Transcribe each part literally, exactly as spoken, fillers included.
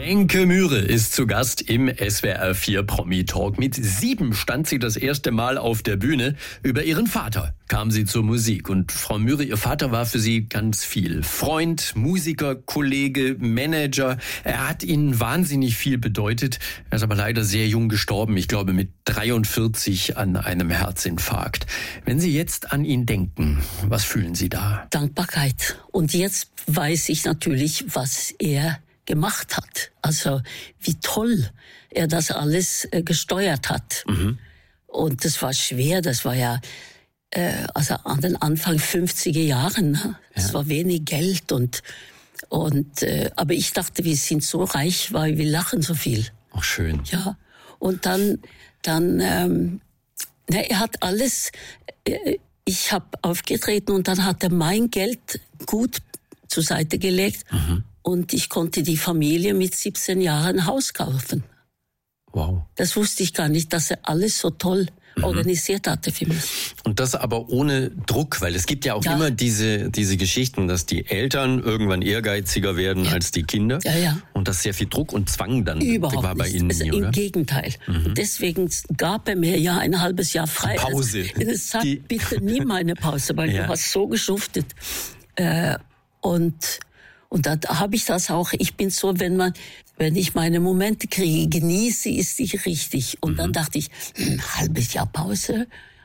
Enke Mühre ist zu Gast im S W R vier Promi Talk. Mit sieben stand sie das erste Mal auf der Bühne. Über ihren Vater kam sie zur Musik. Und Frau Mühre, ihr Vater war für sie ganz viel. Freund, Musiker, Kollege, Manager. Er hat ihnen wahnsinnig viel bedeutet. Er ist aber leider sehr jung gestorben. Ich glaube mit dreiundvierzig an einem Herzinfarkt. Wenn Sie jetzt an ihn denken, was fühlen Sie da? Dankbarkeit. Und jetzt weiß ich natürlich, was er gemacht hat. Also wie toll er das alles äh, gesteuert hat. Mhm. Und das war schwer, das war ja äh, also an den Anfang fünfziger Jahren. Ne? Es ja. war wenig Geld und und äh, aber ich dachte, wir sind so reich, weil wir lachen so viel. Ach schön. Ja. Und dann dann ähm, na, er hat alles. Äh, ich habe aufgetreten und dann hat er mein Geld gut zur Seite gelegt. Mhm. Und ich konnte die Familie mit siebzehn Jahren ein Haus kaufen. Wow. Das wusste ich gar nicht, dass er alles so toll mhm. organisiert hatte für mich. Und das aber ohne Druck, weil es gibt ja auch ja. immer diese diese Geschichten, dass die Eltern irgendwann ehrgeiziger werden ja. als die Kinder. Ja, ja. Und dass sehr viel Druck und Zwang dann Überhaupt war bei nicht. Ihnen Also nie, im oder? Gegenteil. Mhm. Deswegen gab er mir ja ein halbes Jahr frei. Pause. Also, sag die bitte nie meine Pause, weil ja. du hast so geschuftet. Äh, und Und da habe ich das auch. Ich bin so, wenn man, wenn ich meine Momente kriege, genieße, ist ich richtig. Und mhm. dann dachte ich, ein halbes Jahr Pause.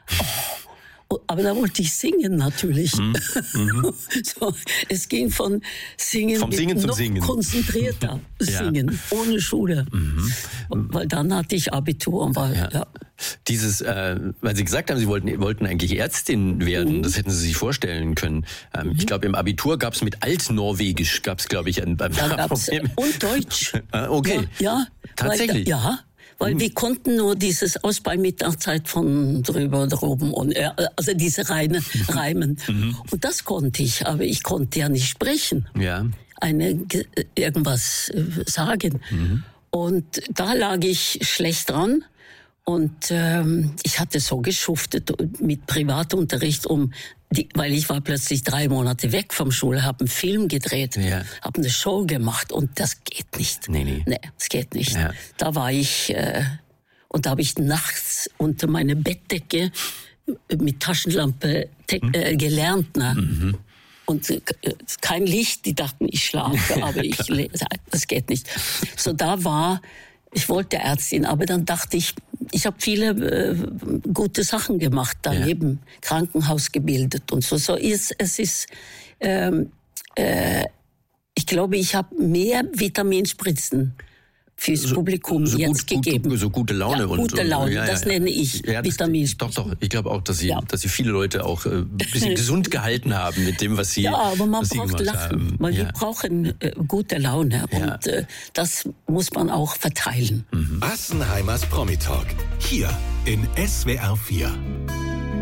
Oh. Aber da wollte ich singen natürlich. Mhm. Mhm. So, es ging von Singen, Vom Singen zum noch Singen. konzentrierter Singen, ja. ohne Schule. Mhm. Weil dann hatte ich Abitur und war, ja. ja. Dieses, äh, weil Sie gesagt haben, Sie wollten, wollten eigentlich Ärztin werden, mhm. das hätten Sie sich vorstellen können. Ähm, mhm. Ich glaube, im Abitur gab es mit Altnorwegisch, gab es, glaube ich, ein, ein da gab's, und Deutsch. Okay, ja, ja tatsächlich. Weil, ja. Weil mhm. wir konnten nur dieses Aus bei Mittagszeit von drüber, droben und äh, also diese Reine, Reimen. Mhm. Und das konnte ich, aber ich konnte ja nicht sprechen. Ja. Eine, irgendwas äh, sagen. Mhm. Und da lag ich schlecht dran. Und ähm, ich hatte so geschuftet mit Privatunterricht, um die, weil ich war plötzlich drei Monate weg vom Schule, habe einen Film gedreht, ja. habe eine Show gemacht und das geht nicht. Nee, nee. Nee, das geht nicht. Ja. Da war ich, äh, und da habe ich nachts unter meine Bettdecke mit Taschenlampe te- äh, gelernt. Ne? Mhm. Und äh, kein Licht, die dachten, ich schlafe, aber ich lese, das geht nicht. So, da war, ich wollte Ärztin, aber dann dachte ich, ich habe viele äh, gute Sachen gemacht, daneben ja. Krankenhaus gebildet und so. So ist es ist, ähm, äh, ich glaube, ich habe mehr Vitaminspritzen fürs so, Publikum so jetzt gut, gegeben. Gut, so gute Laune. Ja, und gute Laune, und, ja, ja, das nenne ich ja, Vitaminspritzen. Doch, doch. Ich glaube auch, dass Sie, ja. dass Sie viele Leute auch äh, ein bisschen gesund gehalten haben mit dem, was Sie Ja, aber man was Sie braucht gemacht Lachen, haben. weil Ja. wir brauchen äh, gute Laune Ja. und äh, das muss man auch verteilen. Mhm. Assenheimers Promi Talk, hier in S W R vier.